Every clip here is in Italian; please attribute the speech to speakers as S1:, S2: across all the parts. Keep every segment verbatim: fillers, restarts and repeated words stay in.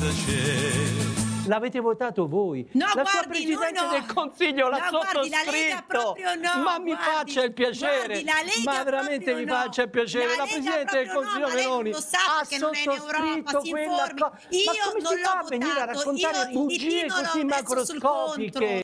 S1: cosa c'è.
S2: L'avete votato voi.
S3: No,
S2: la
S3: guardi,
S2: sua Presidente
S3: no.
S2: del Consiglio l'ha
S3: no, guardi, la
S2: sottoscritto.
S3: Lega proprio no,
S2: ma mi
S3: guardi,
S2: faccia il piacere.
S3: Guardi, la Lega
S2: ma veramente mi
S3: no.
S2: faccia il piacere.
S3: La,
S2: la
S3: Lega
S2: Presidente del Consiglio
S3: no,
S2: Meloni
S3: lo sa
S2: ha
S3: che non è in Europa,
S2: sottoscritto
S3: si
S2: quella
S3: informi.
S2: cosa.
S3: Io
S2: ma come
S3: non
S2: si
S3: l'ho
S2: fa a venire a
S3: votato,
S2: raccontare
S3: io il
S2: bugie
S3: ditino
S2: così
S3: l'ho messo sul
S2: macroscopiche?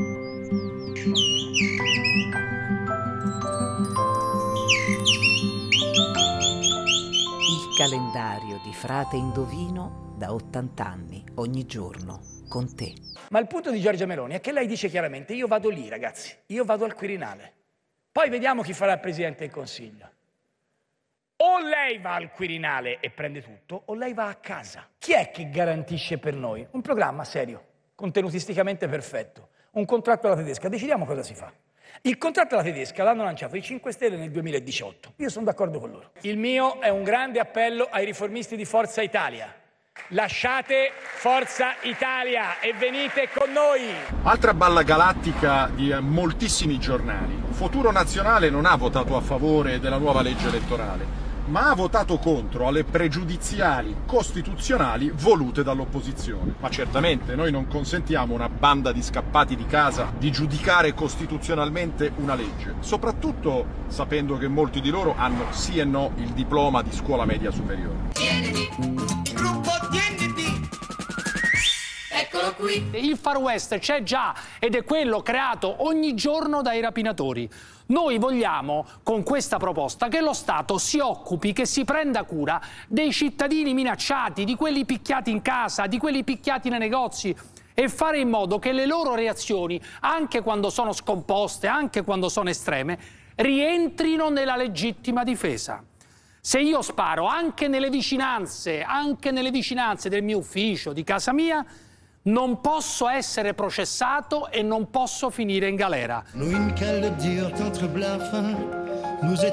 S4: Il calendario di Frate Indovino da ottanta anni, ogni giorno, con te.
S5: Ma il punto di Giorgia Meloni è che lei dice chiaramente: io vado lì, ragazzi, io vado al Quirinale. Poi vediamo chi farà il Presidente del Consiglio. O lei va al Quirinale e prende tutto, o lei va a casa. Chi è che garantisce per noi? Un programma serio, contenutisticamente perfetto, un contratto alla tedesca. Decidiamo cosa si fa. Il contratto alla tedesca l'hanno lanciato i cinque Stelle nel duemiladiciotto. Io sono d'accordo con loro. Il mio è un grande appello ai riformisti di Forza Italia. Lasciate Forza Italia e venite con noi.
S6: Altra balla galattica di moltissimi giornali. Futuro Nazionale non ha votato a favore della nuova legge elettorale, ma ha votato contro alle pregiudiziali costituzionali volute dall'opposizione. Ma certamente noi non consentiamo una banda di scappati di casa di giudicare costituzionalmente una legge, soprattutto sapendo che molti di loro hanno sì e no il diploma di scuola media superiore.
S7: Tieniti, gruppo tieniti. Eccolo qui.
S8: Il Far West c'è già ed è quello creato ogni giorno dai rapinatori. Noi vogliamo, con questa proposta, che lo Stato si occupi, che si prenda cura dei cittadini minacciati, di quelli picchiati in casa, di quelli picchiati nei negozi, e fare in modo che le loro reazioni, anche quando sono scomposte, anche quando sono estreme, rientrino nella legittima difesa. Se io sparo anche nelle vicinanze, anche nelle vicinanze del mio ufficio, di casa mia, non posso essere processato e non posso finire in galera.
S9: Nous, une cale dure contre blafin, nous